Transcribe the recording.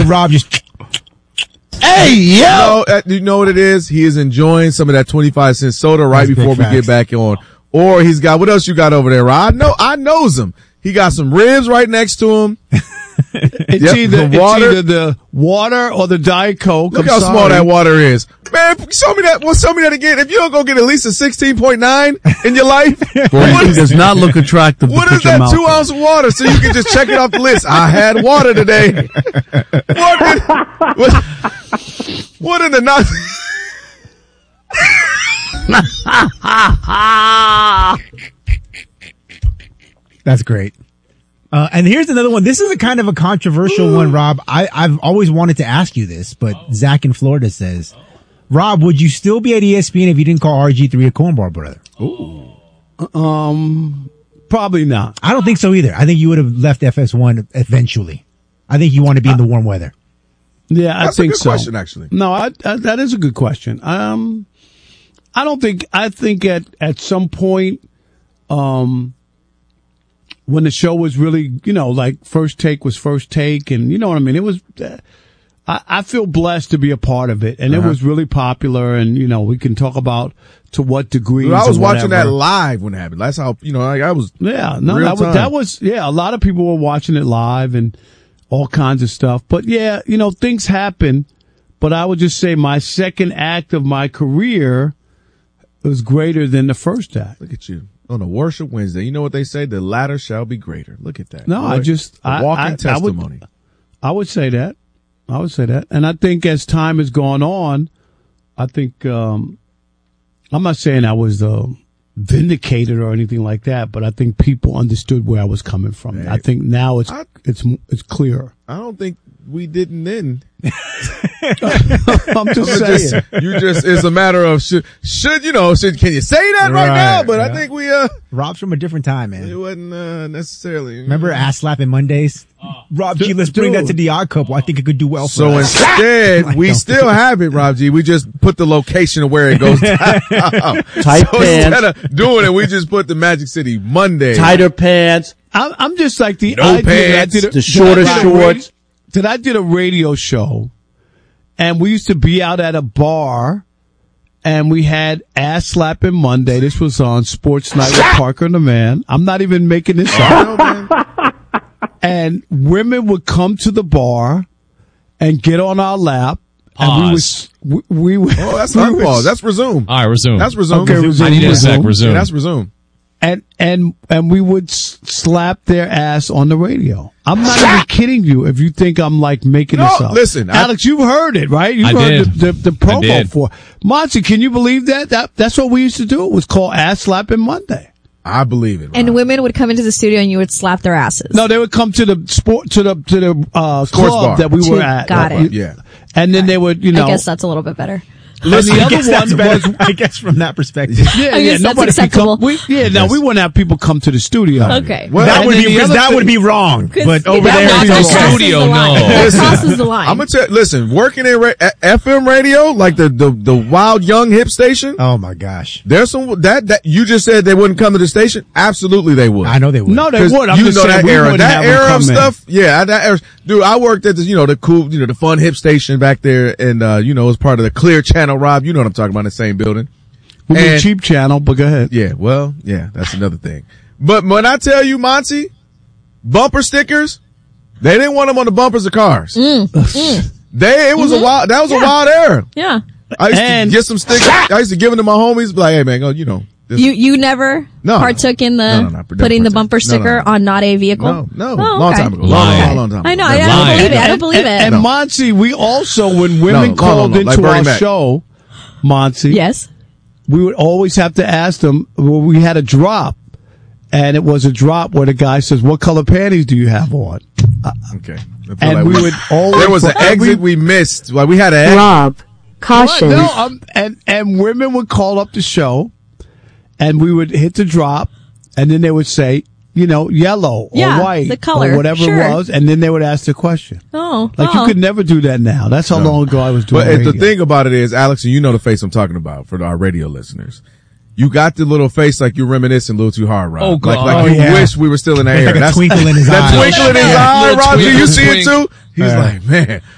Rob just. Hey, yo! You know what it is? He is enjoying some of that 25-cent soda right before we get back on. Or he's got, what else you got over there, Rod? I knows him. He got some ribs right next to him. It's either the water or the Diet Coke. Look how small that water is. Man, show me that. Well, show me that again. If you don't go get at least a 16.9 in your life. He does not look attractive. What is that 2 ounce of water? So you can just check it off the list. I had water today. What in the That's great. And here's another one. This is a kind of a controversial one, Rob. I've always wanted to ask you this, but Zach in Florida says, Rob, would you still be at ESPN if you didn't call RG3 a cornball brother? Ooh. Probably not. I don't think so either. I think you would have left FS1 eventually. I think you want to be in the warm weather. Yeah, That's I think a good so. question, actually. No, that is a good question. I think at some point, when the show was really, like First Take was First Take, and you know what I mean? It was, I feel blessed to be a part of it, and it was really popular, and we can talk about to what degree. Dude, I was watching that live when it happened. That's how, I was. Yeah, no, that was, a lot of people were watching it live and all kinds of stuff. But yeah, things happen, but I would just say my second act of my career was greater than the first act. Look at you. On a Worship Wednesday, you know what they say? The latter shall be greater. Look at that. No, walking testimony. I would say that. And I think as time has gone on, I think, I'm not saying I was, vindicated or anything like that, but I think people understood where I was coming from. Hey, I think now it's clearer. I don't think we didn't then. I'm just saying. It's a matter of can you say that right now? But I think we, Rob's from a different time, man. It wasn't, necessarily. Remember ass slapping Mondays? Rob G, let's bring that to the Odd Couple. I think it could do well for us. So instead, we still have it, Rob G. We just put the location of where it goes down. Tight pants. Instead of doing it, we just put the Magic City Monday. Tighter pants. I'm just like the pants. The shorter shorts. I did a radio show, and we used to be out at a bar, and we had Ass Slapping Monday. This was on Sports Night with Parker and the Man. I'm not even making this up. And women would come to the bar and get on our lap, and we would. Oh, that's unpause. That's resume. All right, resume. That's resume. Okay, resume. I need a sec. Resume. Yeah, that's resume. And we would slap their ass on the radio. I'm not even kidding you if you think I'm like making this up. Listen, Alex, you've heard it, right? You've heard the promo for Monty. Can you believe that? That's what we used to do. It was called Ass Slapping Monday. I believe it. And women would come into the studio and you would slap their asses. No, they would come to the club bar that we were at. Got it. Yeah. And then they would, I guess that's a little bit better. Listen, the other one was, I guess from that perspective. I guess that's acceptable. we wouldn't have people come to the studio. Okay. Well, that would be wrong. But over there in the studio, no. That crosses the line. I'm gonna tell you, listen, working in FM radio, like the wild young hip station. Oh my gosh. There's some that you just said they wouldn't come to the station. Absolutely they would. I know they would. No, they would. I'm you just know saying that era of stuff. In. Yeah, that era. Dude, I worked at this, the cool, the fun hip station back there, and as part of the Clear Channel. Rob, you know what I'm talking about, in the same building. We did Cheap Channel, but go ahead. Yeah, well, yeah, that's another thing. But when I tell you, Monty, bumper stickers, they didn't want them on the bumpers of cars. It was a wild era. Yeah. I used to get some stickers. I used to give them to my homies, be like, hey man, You never partook in putting the bumper sticker on not a vehicle? No. Oh, long okay. time ago. Long time ago. I know. I don't believe it. I don't believe it. And Monty, we also, when women called into our show, Monty. Yes. We would always have to ask them, we had a drop, and it was a drop where the guy says, what color panties do you have on? Okay. And we would always. There was an exit we missed. Like, we had an exit. Rob, caution. No, and women would call up the show, and we would hit the drop, and then they would say, yellow or white the color, or whatever it was, and then they would ask the question. Oh, you could never do that now. That's how long ago I was doing radio. But the thing about it is, Alex, and you know the face I'm talking about for our radio listeners. You got the little face like you're reminiscing a little too hard, Rob. Oh, God. Like you wish we were still in the air. Like a twinkle in his eye. That twinkle in his eye, Rob. Do you see it twinkle. too? He's like, man,